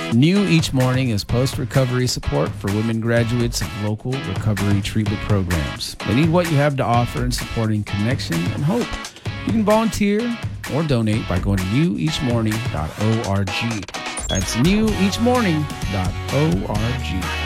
New each morning is post-recovery support for women graduates of local recovery treatment programs. They need what you have to offer in supporting connection and hope. You can volunteer or donate by going to neweachmorning.org. That's neweachmorning.org.